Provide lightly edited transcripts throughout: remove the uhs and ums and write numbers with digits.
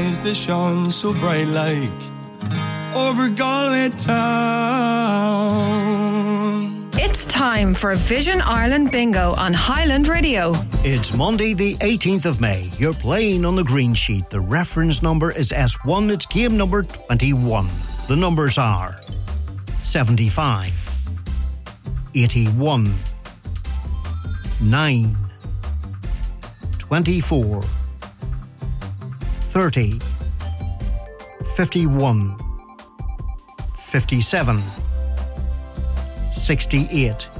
eyes that shone so bright like over Galway town. It's time for Vision Ireland Bingo on Highland Radio. It's Monday the 18th of May. You're playing on the green sheet. The reference number is S1. It's game number 21. The numbers are 75, 81, 9, 24, 30, 51, 57, 68,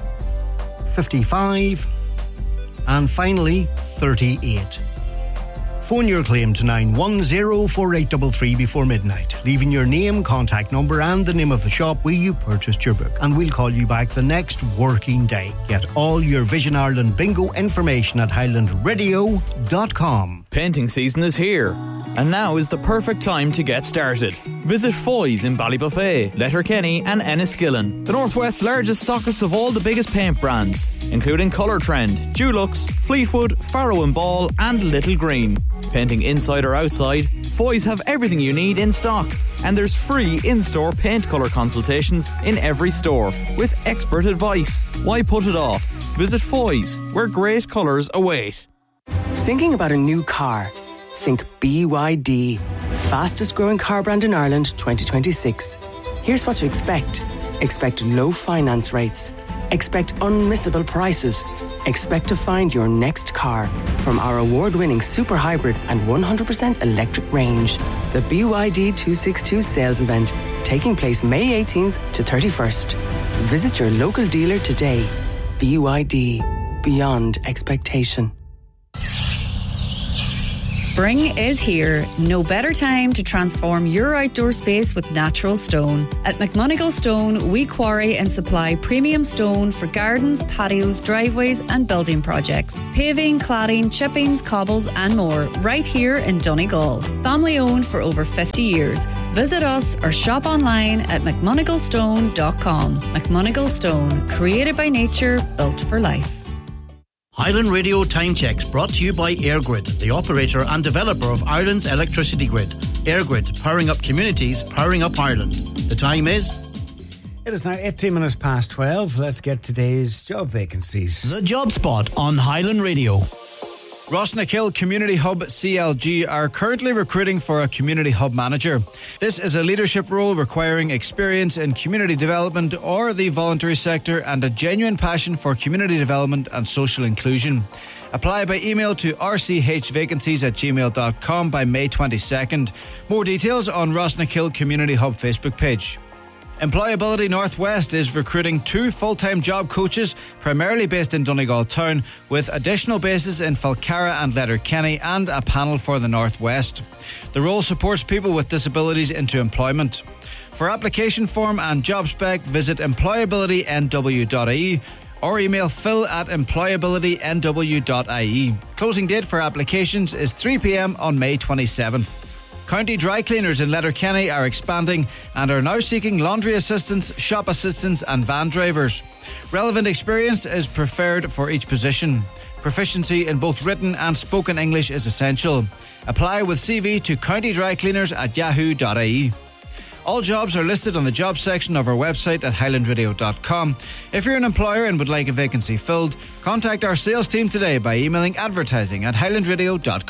55, and finally 38. Phone your claim to 9104833 before midnight, leaving your name, contact number and the name of the shop where you purchased your book, and we'll call you back the next working day. Get all your Vision Ireland bingo information at highlandradio.com. Painting season is here, and now is the perfect time to get started. Visit Foy's in Ballybuffet, Letterkenny and Enniskillen, the Northwest's largest stockist of all the biggest paint brands, including Colour Trend, Dulux, Fleetwood, Farrow and Ball and Little Green. Painting inside or outside, Foy's have everything you need in stock, and there's free in-store paint colour consultations in every store with expert advice. Why put it off? Visit Foy's, where great colours await. Thinking about a new car? Think BYD, the fastest growing car brand in Ireland 2026. Here's what to expect. Expect low finance rates. Expect unmissable prices. Expect to find your next car from our award-winning super hybrid and 100% electric range. The BYD 262 sales event, taking place May 18th to 31st. Visit your local dealer today. BYD, beyond expectation. Spring is here. No better time to transform your outdoor space with natural stone. At McMonigal Stone, we quarry and supply premium stone for gardens, patios, driveways and building projects. Paving, cladding, chippings, cobbles and more, right here in Donegal. Family owned for over 50 years. Visit us or shop online at mcmonigalstone.com. McMonigal Stone, created by nature, built for life. Highland Radio Time Checks brought to you by EirGrid, the operator and developer of Ireland's electricity grid. EirGrid, powering up communities, powering up Ireland. The time is... It is now 18 minutes past 12. Let's get today's job vacancies. The Job Spot on Highland Radio. Rossnakill Community Hub CLG are currently recruiting for a Community Hub Manager. This is a leadership role requiring experience in community development or the voluntary sector and a genuine passion for community development and social inclusion. Apply by email to rchvacancies@gmail.com by May 22nd. More details on Rossnakill Community Hub Facebook page. Employability Northwest is recruiting 2 full-time job coaches, primarily based in Donegal Town, with additional bases in Falcarra and Letterkenny and a panel for the Northwest. The role supports people with disabilities into employment. For application form and job spec, visit employabilitynw.ie or email phil@employabilitynw.ie. Closing date for applications is 3 p.m. on May 27th. County Dry Cleaners in Letterkenny are expanding and are now seeking laundry assistants, shop assistants and van drivers. Relevant experience is preferred for each position. Proficiency in both written and spoken English is essential. Apply with CV to countydrycleaners@yahoo.ie. All jobs are listed on the jobs section of our website at highlandradio.com. If you're an employer and would like a vacancy filled, contact our sales team today by emailing advertising@highlandradio.com.